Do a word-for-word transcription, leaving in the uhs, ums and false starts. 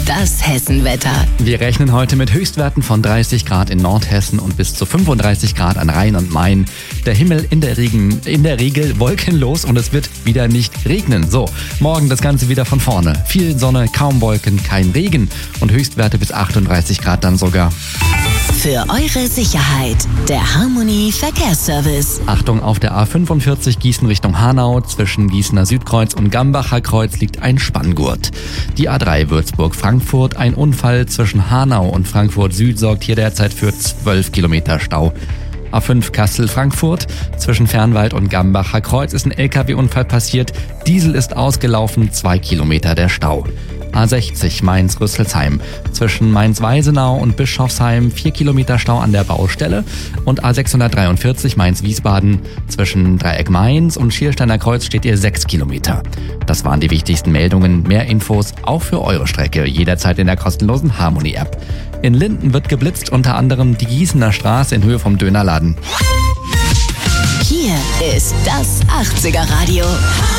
Das Hessenwetter. Wir rechnen heute mit Höchstwerten von dreißig Grad in Nordhessen und bis zu fünfunddreißig Grad an Rhein und Main. Der Himmel in der, Regen, in der Regel wolkenlos und es wird wieder nicht regnen. So, morgen das Ganze wieder von vorne. Viel Sonne, kaum Wolken, kein Regen und Höchstwerte bis achtunddreißig Grad dann sogar. Für eure Sicherheit, der Harmony Verkehrsservice. Achtung, auf der A fünfundvierzig Gießen Richtung Hanau. Zwischen Gießener Südkreuz und Gambacher Kreuz liegt ein Spanngurt. Die A drei Würzburg-Frankfurt. Ein Unfall zwischen Hanau und Frankfurt Süd sorgt hier derzeit für zwölf Kilometer Stau. A fünf Kassel-Frankfurt. Zwischen Fernwald und Gambacher Kreuz ist ein L K W-Unfall passiert. Diesel ist ausgelaufen, zwei Kilometer der Stau. A sechzig Mainz-Rüsselsheim. Zwischen Mainz-Weisenau und Bischofsheim vier Kilometer Stau an der Baustelle. Und A sechshundertdreiundvierzig Mainz-Wiesbaden. Zwischen Dreieck Mainz und Schiersteiner Kreuz steht ihr sechs Kilometer. Das waren die wichtigsten Meldungen. Mehr Infos auch für eure Strecke jederzeit in der kostenlosen Harmony-App. In Linden wird geblitzt, unter anderem die Gießener Straße in Höhe vom Dönerladen. Hier ist das achtziger Radio.